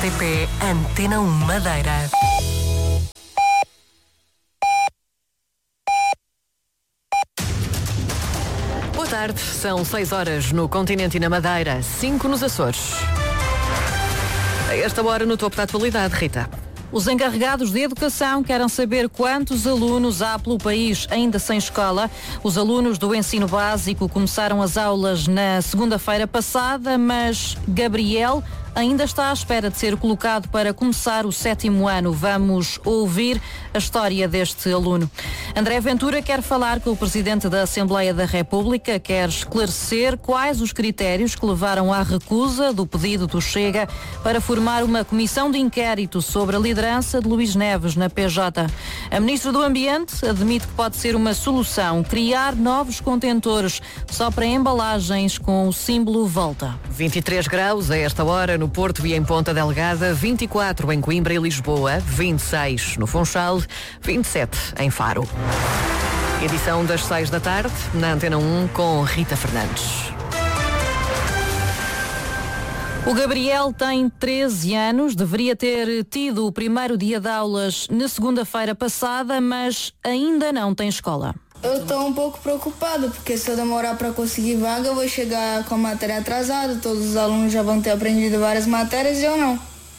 RTP Antena 1 Madeira. Boa tarde, são 6 horas no continente e na Madeira, 5 nos Açores. A esta hora no topo da atualidade, Rita. Os encarregados de educação querem saber quantos alunos há pelo país ainda sem escola. Os alunos do ensino básico começaram as aulas na segunda-feira passada, mas Gabriel ainda está à espera de ser colocado para começar o 7º ano. Vamos ouvir a história deste aluno. André Ventura quer falar com o Presidente da Assembleia da República, quer esclarecer quais os critérios que levaram à recusa do pedido do Chega para formar uma comissão de inquérito sobre a liderança de Luís Neves na PJ. A Ministra do Ambiente admite que pode ser uma solução criar novos contentores só para embalagens com o símbolo Volta. 23 graus a esta hora no Porto e em Ponta Delgada, 24 em Coimbra e Lisboa, 26 no Funchal, 27 em Faro. Edição das 6 da tarde, na Antena 1 com Rita Fernandes. O Gabriel tem 13 anos, deveria ter tido o primeiro dia de aulas na segunda-feira passada, mas ainda não tem escola. Eu estou um pouco preocupado, porque se eu demorar para conseguir vaga, eu vou chegar com a matéria atrasada, todos os alunos já vão ter aprendido várias matérias e eu não.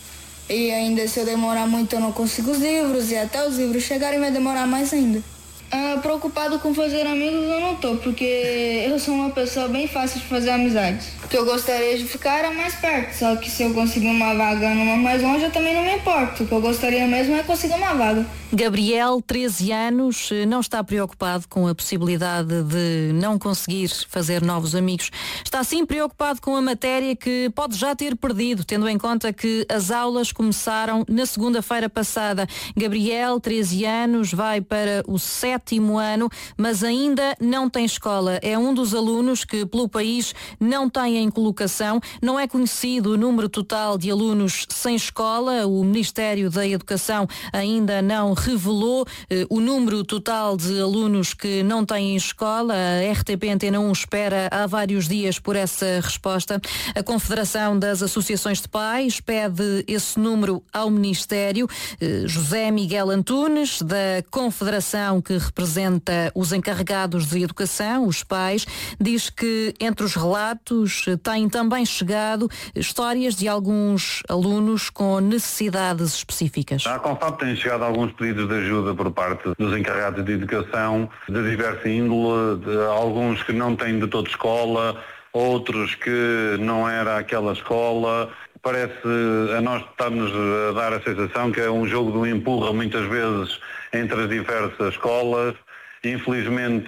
E ainda se eu demorar muito eu não consigo os livros, e até os livros chegarem vai demorar mais ainda. Preocupado com fazer amigos eu não tô, porque eu sou uma pessoa bem fácil de fazer amizades. O que eu gostaria de ficar era mais perto, só que se eu conseguir uma vaga numa mais longe eu também não me importo. O que eu gostaria mesmo é conseguir uma vaga. Gabriel, 13 anos, não está preocupado com a possibilidade de não conseguir fazer novos amigos. Está sim preocupado com a matéria que pode já ter perdido, tendo em conta que as aulas começaram na segunda-feira passada. Gabriel, 13 anos, vai para o 7º ano, mas ainda não tem escola. É um dos alunos que pelo país não tem em colocação. Não é conhecido o número total de alunos sem escola. O Ministério da Educação ainda não revelou o número total de alunos que não têm escola. A RTP Antena 1 espera há vários dias por essa resposta. A Confederação das Associações de Pais pede esse número ao Ministério. José Miguel Antunes, da Confederação que representa os encarregados de educação, os pais, diz que entre os relatos têm também chegado histórias de alguns alunos com necessidades específicas. À Confab têm chegado alguns pedidos de ajuda por parte dos encarregados de educação, de diversa índole, de alguns que não têm de toda escola, outros que não era aquela escola. Parece a nós está-nos a dar a sensação que é um jogo do empurra muitas vezes entre as diversas escolas. Infelizmente,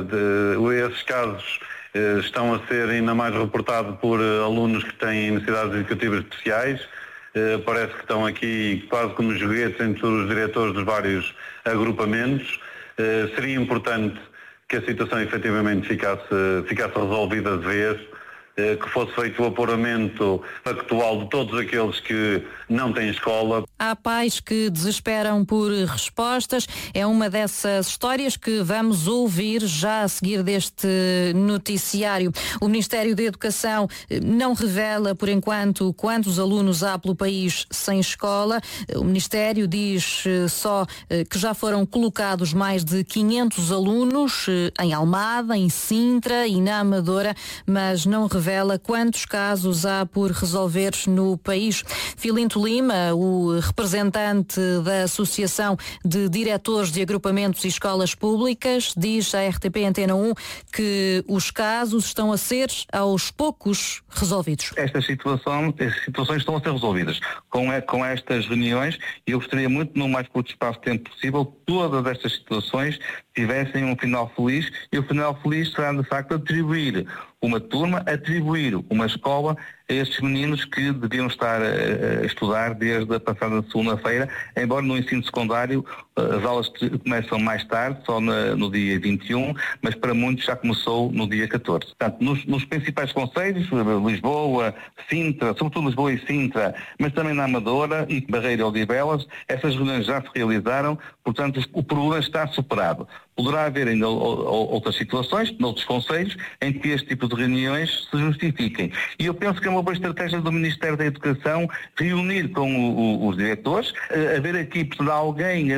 esses casos estão a ser ainda mais reportados por alunos que têm necessidades educativas especiais. Parece que estão aqui quase como joguetes entre os diretores dos vários agrupamentos. Seria importante que a situação efetivamente ficasse resolvida de vez, que fosse feito o apuramento factual de todos aqueles que não têm escola. Há pais que desesperam por respostas. É uma dessas histórias que vamos ouvir já a seguir deste noticiário. O Ministério da Educação não revela, por enquanto, quantos alunos há pelo país sem escola. O Ministério diz só que já foram colocados mais de 500 alunos em Almada, em Sintra e na Amadora, mas não revela quantos casos há por resolver no país. Filinto Lima, o representante da Associação de Diretores de Agrupamentos e Escolas Públicas, diz à RTP Antena 1 que os casos estão a ser, aos poucos, resolvidos. Estas situações estão a ser resolvidas. Com estas reuniões, eu gostaria muito, no mais curto espaço de tempo possível, todas estas situações tivessem um final feliz, e o final feliz será, de facto, atribuir uma turma, atribuir uma escola a estes meninos que deviam estar a estudar desde a passada segunda-feira, embora no ensino secundário as aulas começam mais tarde, só no dia 21, mas para muitos já começou no dia 14. Portanto, nos principais concelhos, Lisboa, Sintra, sobretudo Lisboa e Sintra, mas também na Amadora e Barreira e Odivelas, essas reuniões já se realizaram, portanto o problema está superado. Poderá haver ainda outras situações, noutros concelhos, em que este tipo de reuniões se justifiquem. E eu penso que é uma uma boa estratégia do Ministério da Educação reunir com os diretores, haver aqui alguém